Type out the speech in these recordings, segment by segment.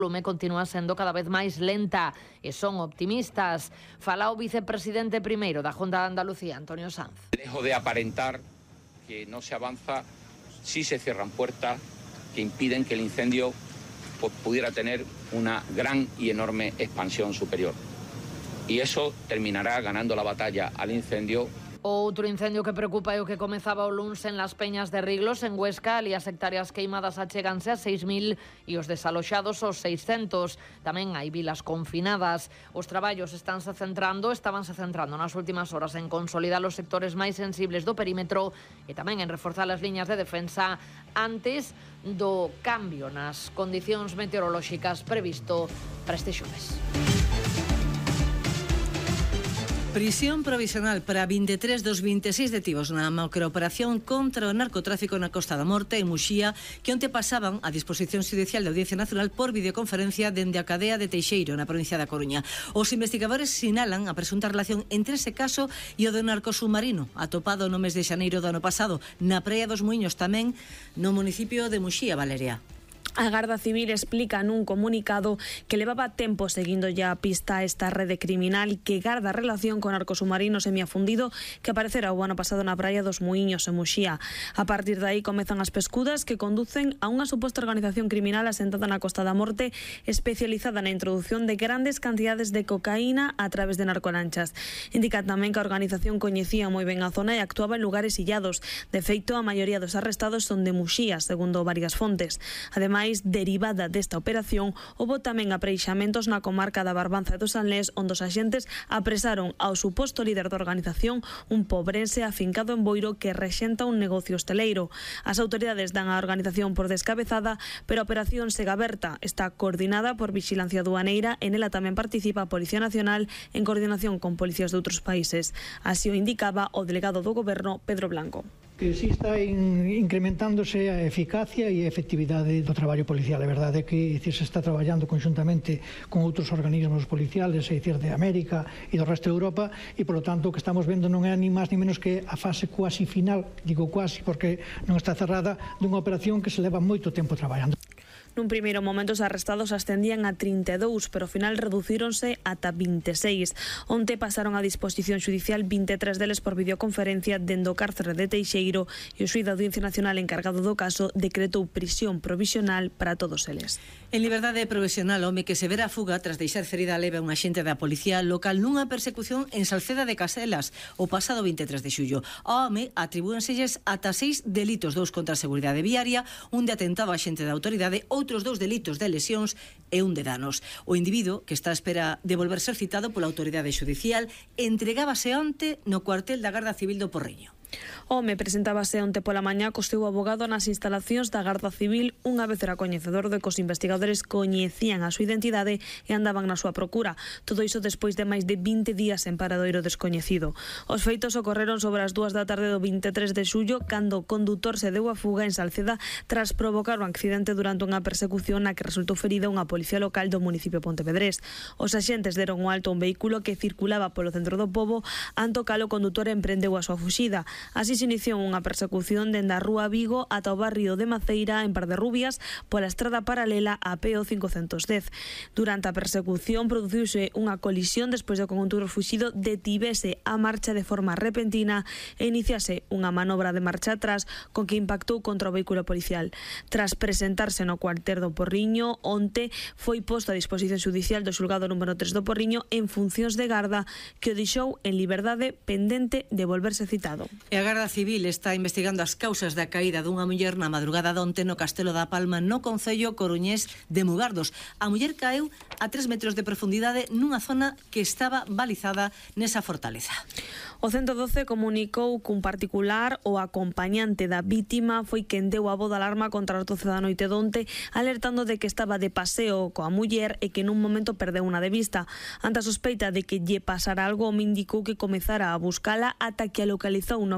volume continúa sendo cada vez máis lenta e son optimistas. Fala o vicepresidente primeiro da Xunta de Andalucía, Antonio Sanz. Dejo de aparentar que no se avanza si se cierran puertas que impiden que el incendio pudiera tener una gran y enorme expansión superior. Y eso terminará ganando la batalla al incendio. Outro incendio que preocupa é o que comezaba o luns en Las Peñas de Riglos, en Huesca. Ali as hectáreas queimadas acheganse a 6.000 e os desaloxados aos 600. Tamén hai vilas confinadas. Os traballos estabanse centrando nas últimas horas en consolidar os sectores máis sensibles do perímetro e tamén en reforzar as liñas de defensa antes do cambio nas condicións meteorolóxicas previsto para este xoves. Prisión provisional para 23 dos 26 detidos na macrooperación contra o narcotráfico na Costa da Morte en Muxía, que onte pasaban a disposición xudicial da Audiencia Nacional por videoconferencia dende a cadea de Teixeiro, na provincia da Coruña. Os investigadores sinalan a presunta relación entre ese caso e o do narcosubmarino, atopado no mes de xaneiro do ano pasado, na Praia dos Muiños, tamén no municipio de Muxía, Valeria. A Garda Civil explica nun comunicado que levaba tempo seguindo ya a pista a esta rede criminal que garda relación con narcosubmarino semiafundido que aparecera o ano pasado na Praia dos Muiños en Muxía. A partir de aí comezan as pescudas que conducen a unha suposta organización criminal asentada na Costa da Morte especializada na introducción de grandes cantidades de cocaína a través de narcolanchas. Indica tamén que a organización coñecía moi ben a zona e actuaba en lugares illados. De feito, a maioría dos arrestados son de Muxía, segundo varias fontes. Ademais, derivada desta operación, houbo tamén apreixamentos na comarca da Barbanza e do Sanlés, onde os axentes apresaron ao suposto líder da organización, un pobrense afincado en Boiro que rexenta un negocio hosteleiro. As autoridades dan a organización por descabezada, pero a operación segue aberta. Está coordinada por Vixilancia Aduaneira e nela tamén participa a Policía Nacional en coordinación con policías de outros países. Así o indicaba o delegado do Goberno, Pedro Blanco. Que si está incrementándose a eficacia e a efectividade do traballo policial. É verdade que se está traballando conxuntamente con outros organismos policiales, é dicir, de América e do resto de Europa, e, polo tanto, o que estamos vendo non é ni máis ni menos que a fase cuasi final, digo cuasi porque non está cerrada, dunha operación que se leva moito tempo traballando. Nun primeiro momento os arrestados ascendían a 32, pero ao final reducíronse ata 26. Onte pasaron a disposición xudicial 23 deles por videoconferencia dende o cárcere de Teixeiro e o xuíz da Audiencia Nacional encargado do caso decretou prisión provisional para todos eles. En liberdade provisional, o home que se vera a fuga tras deixar ferida leve a un axente da policía local nunha persecución en Salceda de Caselas o pasado 23 de xullo. Ao home atribúenselles ata 6 delitos, 2 contra a seguridade viaria, un de atentado a axente da autoridade, outros 2 delitos de lesións e un de danos. O individuo, que está a espera de volver ser citado pola autoridade xudicial, entregábase onte no cuartel da Garda Civil do Porriño. O home presentábase onte pola mañá co seu abogado nas instalacións da Garda Civil unha vez era coñecedor de que os investigadores coñecían a súa identidade e andaban na súa procura. Todo iso despois de máis de 20 días en paradoiro descoñecido. Os feitos ocorreron sobre as 2 da tarde do 23 de xullo cando o condutor se deu a fuga en Salceda tras provocar un accidente durante unha persecución na que resultou ferida unha policía local do municipio Pontevedrés. Os axentes deron o alto a un vehículo que circulaba polo centro do pobo, anto cal o condutor emprendeu a súa fuxida. Así se iniciou unha persecución dende a Rúa Vigo ata o barrio de Maceira en Parderrubias pola estrada paralela a PO 510. Durante a persecución produciuse unha colisión despois de que o condutor fuxido detivese a marcha de forma repentina e iniciase unha manobra de marcha atrás con que impactou contra o vehículo policial. Tras presentarse no cuartel do Porriño, onte foi posto a disposición xudicial do xulgado número 3 do Porriño en funcións de garda que o deixou en liberdade pendente de volverse citado. E a Garda Civil está investigando as causas da caída dunha muller na madrugada donte no Castelo da Palma, no concello coruñés de Mugardos. A muller caeu a 3 metros de profundidade nunha zona que estaba balizada nesa fortaleza. O 112 comunicou cun particular o acompañante da vítima foi quen deu a voz de alarma contra as 12 da noite donte, alertando de que estaba de paseo coa muller e que nun momento perdeu unha de vista. Ante a sospeita de que lle pasara algo, me indicou que comezara a buscala ata que a localizou no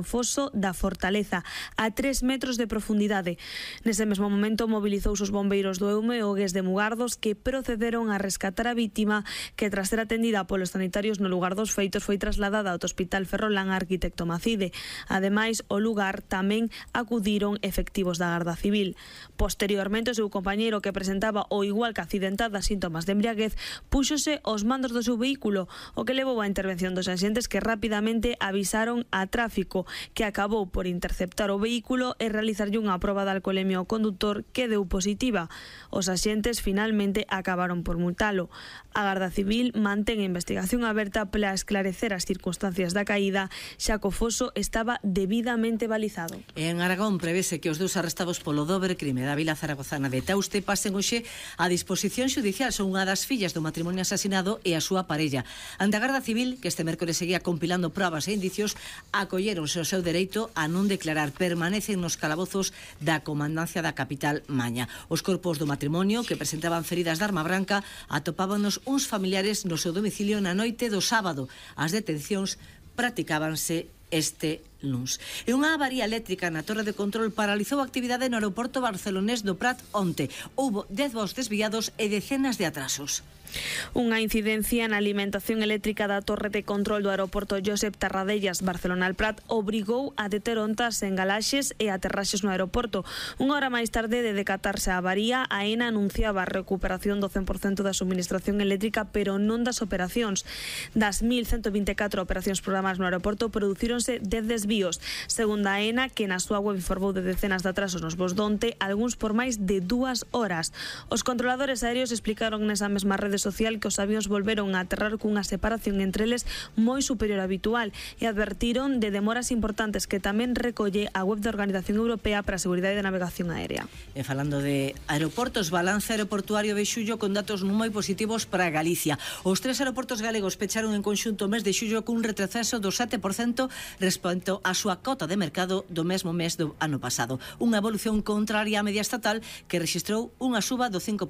gran foso da Fortaleza, a 3 metros de profundidade. Nese mesmo momento mobilizouse os bombeiros do Eume e o GES de Mugardos, que procederon a rescatar a vítima, que tras ser atendida polos sanitarios no lugar dos feitos foi trasladada ao Hospital Ferrolán Arquitecto Macide. Ademais, ao lugar tamén acudiron efectivos da Garda Civil. Posteriormente, o seu compañeiro, que presentaba o igual que accidentada síntomas de embriaguez, púxose aos mandos do seu vehículo, o que levou á intervención dos axentes, que rapidamente avisaron a tráfico, que acabou por interceptar o vehículo e realizarlle unha proba de alcolemia ao condutor, que deu positiva. Os axentes finalmente acabaron por multalo. A Garda Civil mantén a investigación aberta para esclarecer as circunstancias da caída, xa que o foso estaba debidamente balizado. En Aragón prevese que os dous arrestados polo dobre crime da vila zaragozana de Tauste pasen hoxe a disposición xudicial. Son unha das fillas do matrimonio asasinado e a súa parella. Ante a Garda Civil, que este mércores seguía compilando probas e indicios, acolleronse o seu dereito a non declarar. Permanecen nos calabozos da comandancia da capital Maña. Os corpos do matrimonio, que presentaban feridas de arma branca, atopábanos uns familiares no seu domicilio na noite do sábado. As detencións practicábanse este luns. E unha avaría eléctrica na torre de control paralizou a actividade no aeroporto barcelonés do Prat onte. Houbo 10 voos desviados e decenas de atrasos. Unha incidencia na alimentación eléctrica da torre de control do aeroporto Josep Tarradellas Barcelona-Prat obrigou a deter ontas en galaxes e aterraxes no aeroporto. Unha hora máis tarde de decatarse a avaría, AENA anunciaba a recuperación do 100% da suministración eléctrica, pero non das operacións. Das 1.124 operacións programadas no aeroporto, producíronse 10 desvíos. Segundo a AENA, que na súa web informou de decenas de atrasos nos voos donte, algúns por máis de 2 horas. Os controladores aéreos explicaron nesa mesma rede social que os avións volveron a aterrar cunha separación entre eles moi superior ao habitual e advertiron de demoras importantes, que tamén recolle a web da Organización Europea para a Seguridade de Navegación Aérea. E falando de aeroportos, balance aeroportuario de xullo con datos moi positivos para Galicia. Os 3 aeroportos galegos pecharon en conxunto o mes de xullo cun retroceso do 7% respecto á súa cota de mercado do mesmo mes do ano pasado. Unha evolución contraria á media estatal, que rexistrou unha suba do 5%.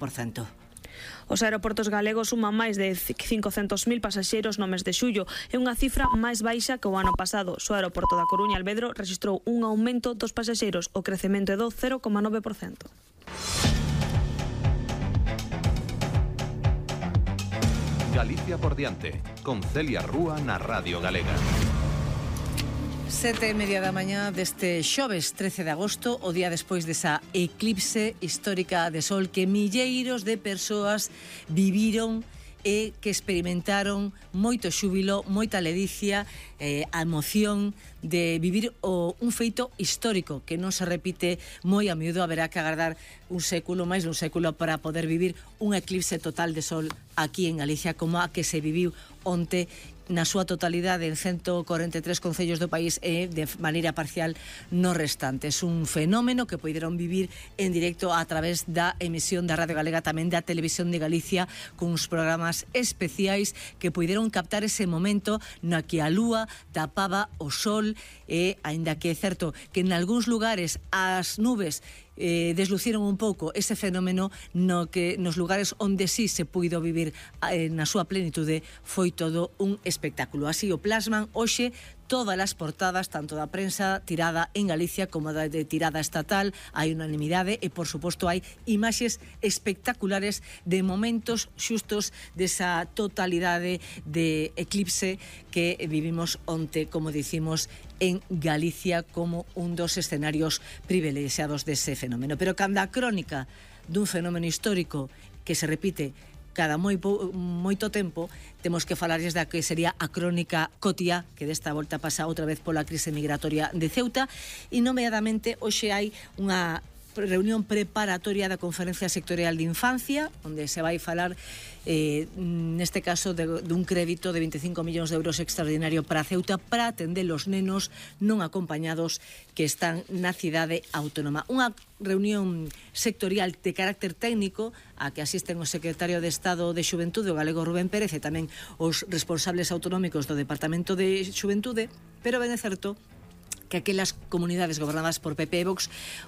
Os aeroportos galegos suman máis de 500.000 pasaxeiros no mes de xullo. É unha cifra máis baixa que o ano pasado. O aeroporto da Coruña Alvedro rexistrou un aumento dos pasaxeiros. O crecemento é do 0,9%. Galicia por diante, con Celia Rúa na Radio Galega. 7:30 da mañá deste xoves 13 de agosto, o día despois desa eclipse histórica de sol que milleiros de persoas viviron e que experimentaron moito xúbilo, moita ledicia, a emoción de vivir un feito histórico que non se repite moi a miúdo. Haberá que agardar un século, máis dun século, para poder vivir un eclipse total de sol aquí en Galicia, como a que se viviu onte na súa totalidade en 143 concellos do país e de maneira parcial no restantes. Un fenómeno que poideron vivir en directo a través da emisión da Radio Galega, tamén da Televisión de Galicia, con uns programas especiais que poideron captar ese momento na que a lúa tapaba o sol e, aínda que é certo que en algúns lugares as nubes desluciron un pouco ese fenómeno, no que nos lugares onde sí se puido vivir na súa plenitude foi todo un espectáculo. Así o plasman hoxe todas as portadas, tanto da prensa tirada en Galicia como da de tirada estatal. Hai unanimidade e, por suposto, hai imaxes espectaculares de momentos xustos desa totalidade de eclipse que vivimos onte, como dicimos, en Galicia como un dos escenarios privilexiados dese fenómeno. Pero cando a crónica dun fenómeno histórico que se repite cada moito tempo, temos que falarles da que sería a crónica Cotia, que desta volta pasa outra vez pola crise migratoria de Ceuta, e nomeadamente hoxe hai unha reunión preparatoria da Conferencia Sectorial de Infancia, onde se vai falar neste caso dun crédito de 25 millóns de euros extraordinario para Ceuta para atender os nenos non acompañados que están na cidade autónoma. Unha reunión sectorial de carácter técnico a que asisten o secretario de Estado de Xuventude, o galego Rubén Pérez, e tamén os responsables autonómicos do Departamento de Xuventude, pero ben é certo que aquelas comunidades gobernadas por PP e Vox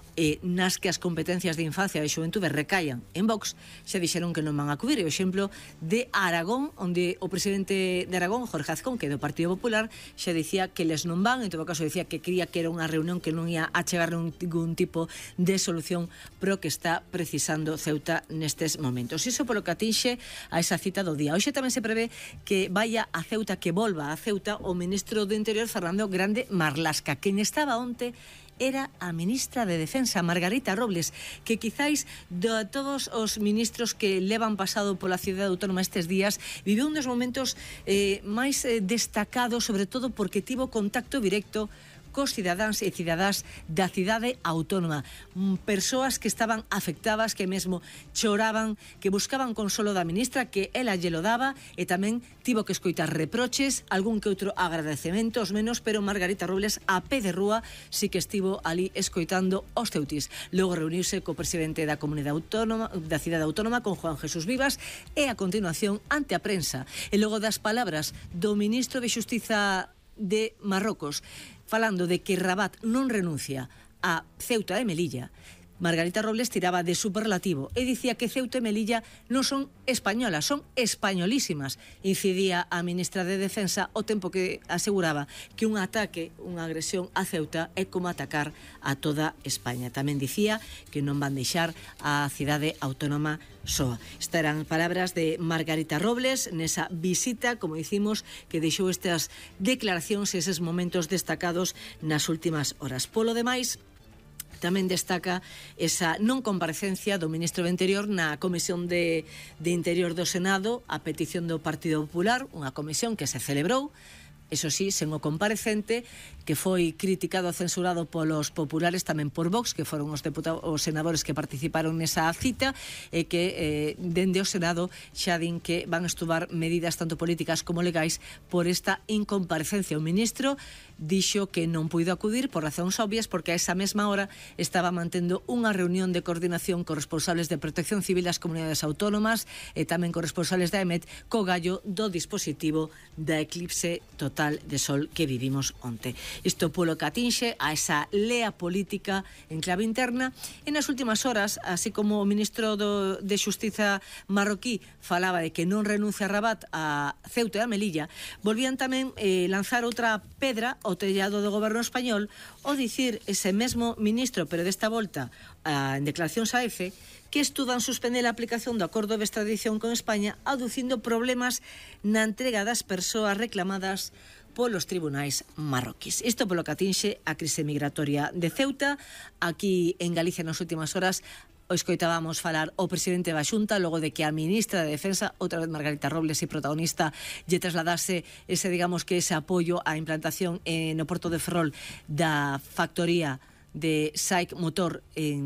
nas que as competencias de infancia e xuventude recaian en Vox, xa dixeron que non van a acudir. O exemplo de Aragón, onde o presidente de Aragón, Jorge Azcón, que é do Partido Popular, xa dicía que les non van, en todo caso dicía que quería que era unha reunión que non ia a chegar ningún tipo de solución pro que está precisando Ceuta nestes momentos. Iso polo que atinxe a esa cita do día. Hoxe tamén se prevé que vaya a Ceuta, que volva a Ceuta, o ministro do Interior, Fernando Grande Marlasca. Quen estaba onte era a ministra de Defensa, Margarita Robles, que quizáis de todos os ministros que levan pasado pola cidade autónoma estes días, vive un dos momentos máis destacados, sobre todo porque tivo contacto directo cos cidadáns e cidadás da cidade autónoma, persoas que estaban afectadas, que mesmo choraban, que buscaban consolo da ministra, que ela lle lo daba, e tamén tivo que escoitar reproches, algún que outro agradecemento, os menos, pero Margarita Robles a pé de rúa sí que estivo ali escoitando os ceutís. Logo reuniuse co presidente da comunidade autónoma, da cidade autónoma, con Juan Jesús Vivas, e a continuación ante a prensa. E logo das palabras do ministro de Xustiza de Marrocos, falando de que Rabat non renuncia a Ceuta e Melilla, Margarita Robles tiraba de superlativo e dicía que Ceuta e Melilla non son españolas, son españolísimas. Incidía a ministra de Defensa o tempo que aseguraba que un ataque, unha agresión a Ceuta é como atacar a toda España. Tamén dicía que non van deixar a cidade autónoma soa. Estas eran palabras de Margarita Robles nesa visita, como dicimos, que deixou estas declaracións e eses momentos destacados nas últimas horas. Polo demais, tamén destaca esa non comparecencia do ministro do Interior na Comisión de Interior do Senado a petición do Partido Popular, unha comisión que se celebrou, eso sí, sen o comparecente, que foi criticado e censurado polos populares, tamén por Vox, que foron os senadores que participaron nesa cita, e que dende o Senado xa din que van estudar medidas tanto políticas como legais por esta incomparecencia. O ministro dixo que non puido acudir por razóns obvias, porque a esa mesma hora estaba mantendo unha reunión de coordinación con responsables de Protección Civil das comunidades autónomas e tamén con responsables da EMET co gallo do dispositivo da eclipse total de sol que vivimos onte. Isto polo que atinxe a esa lea política en clave interna. E nas últimas horas, así como o ministro de Xustiza marroquí falaba de que non renuncia a Rabat a Ceuta e a Melilla, volvían tamén lanzar outra pedra ao tellado do goberno español, o dicir ese mesmo ministro, pero desta volta en declaracións a EFE, que estudan suspender a aplicación do acordo de extradición con España, aducindo problemas na entrega das persoas reclamadas polos tribunais marroquís. Isto polo que atinxe a crise migratoria de Ceuta. Aquí en Galicia nas últimas horas o escoitábamos falar o presidente da Xunta logo de que a ministra de Defensa, outra vez Margarita Robles e protagonista, lle trasladase ese, digamos que ese apoio á implantación no Porto de Ferrol da factoría de SAIC Motor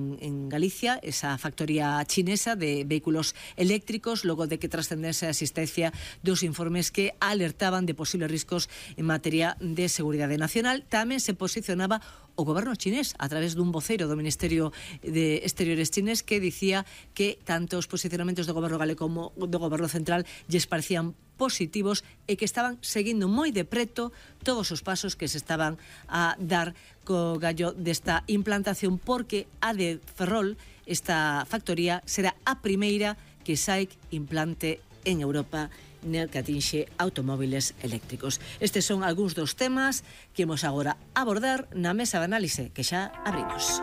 en Galicia, esa factoría chinesa de vehículos eléctricos, logo de que trascendese a existencia dos informes que alertaban de posibles riscos en materia de seguridade nacional. Tamén se posicionaba o goberno chinés a través dun voceiro do Ministerio de Exteriores chinés que dicía que tanto os posicionamentos do goberno galego como do goberno central lles parecían positivos e que estaban seguindo moi de preto todos os pasos que se estaban a dar co gallo desta implantación, porque a de Ferrol, esta factoría, será a primeira que SAIC implante en Europa no que atinxe automóviles eléctricos. Estes son algúns dos temas que imos agora abordar na mesa de análise que xa abrimos.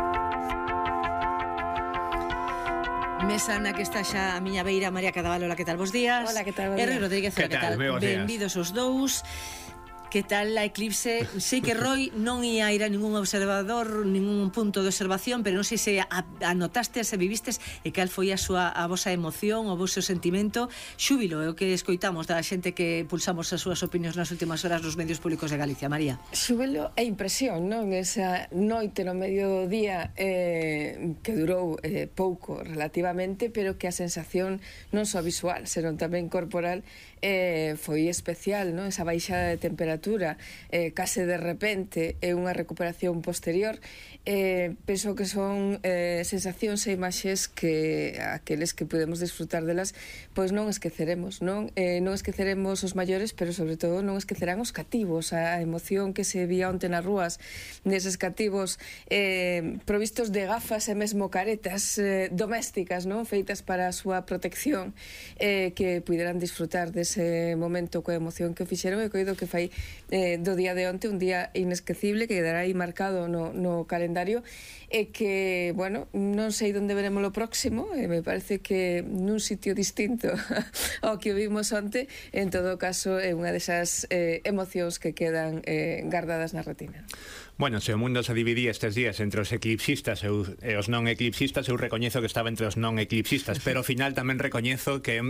Mesa na que está xa a miña beira María Cadaval. Hola, que tal? Bos días. Hola, que tal? Rui Rodríguez, que tal? Benvidos os dous. Que tal a eclipse? Sei que Roy non ia ir a ningún observador, ningún punto de observación, pero non sei se anotastes, se vivistes, e cal foi a vosa emoción, o vosso sentimento. Xúbilo é o que escoitamos da xente que pulsamos as súas opinións nas últimas horas nos medios públicos de Galicia. María. Xúbilo e impresión, non? Esa noite no mediodía que durou pouco relativamente, pero que a sensación non só visual, senón tamén corporal foi especial, non? Esa baixada de temperatura altura, case de repente, e unha recuperación posterior, penso que son sensacións e imaxes que aqueles que podemos disfrutar delas pois non esqueceremos, non esqueceremos os maiores, pero sobre todo non esquecerán os cativos, a emoción que se vía onte nas rúas neses cativos provistos de gafas e mesmo caretas domésticas, non, feitas para a súa protección, que puderan disfrutar dese momento coa emoción que fixeron, e coido que fai do día de onte un día inesquecible que quedará aí marcado no calendario, e que, bueno, non sei onde veremos o próximo, me parece que nun sitio distinto ao que vimos onte. En todo caso, é unha desas emocións que quedan guardadas na retina. Bueno, se o mundo se dividía estes días entre os eclipsistas e os non eclipsistas, eu recoñezo que estaba entre os non eclipsistas, pero ao final tamén recoñezo que